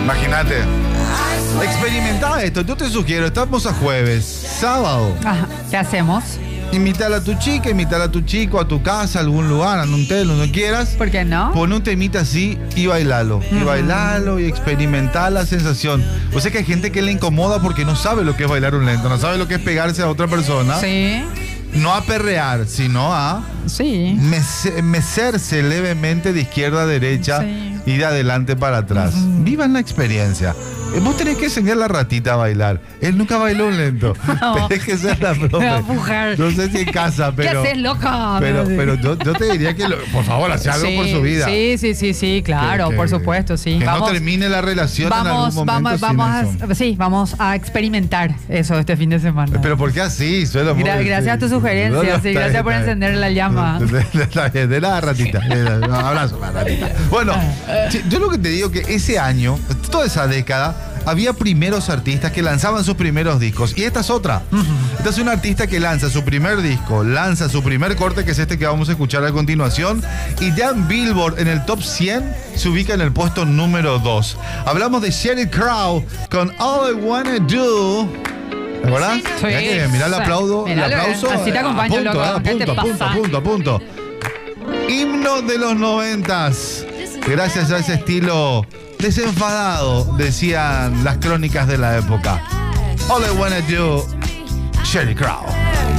Imagínate. Experimentá esto. Yo te sugiero, estamos a jueves, sábado. Ajá, ¿qué hacemos? Invitar a tu chica, invitar a tu chico a tu casa, a algún lugar, a un hotel, donde quieras. ¿Por qué no? Pon un temita así y bailalo. Y bailalo y experimentar la sensación. O sea que hay gente que le incomoda porque no sabe lo que es bailar un lento, no sabe lo que es pegarse a otra persona. Sí. No a perrear, sino a Sí. mecerse levemente de izquierda a derecha y de adelante para atrás. Vivan la experiencia. Vos tenés que enseñar a la ratita a bailar. Él nunca bailó un lento. No. Tenés que ser la profe. Me va a empujar. No sé si en casa, pero... ¿Qué haces, loca? Pero yo te diría que, por favor, hace algo por su vida. Sí, claro, Que- por supuesto, sí. Que no termine la relación en algún momento vamos a experimentar eso este fin de semana. Pero ¿por qué así? Gracias a tu sugerencia, sí, gracias por encender la llama. De la ratita. Un abrazo, la ratita. Bueno, yo lo que te digo que ese año, toda esa década, había primeros artistas que lanzaban sus primeros discos. Y esta es otra. Esta es una artista que lanza su primer disco, lanza su primer corte, que es este que vamos a escuchar a continuación. Y ya en Billboard, en el top 100, se ubica en el puesto número 2. Hablamos de Sheryl Crow con All I Wanna Do. ¿Te acordás? Sí. Mirá que mirá el aplauso. Así te acompaño, loco. ¿Qué te pasa? A punto. Himno de los 90s. Gracias a ese estilo desenfadado, decían las crónicas de la época. All I Wanna Do, Sheryl Crow.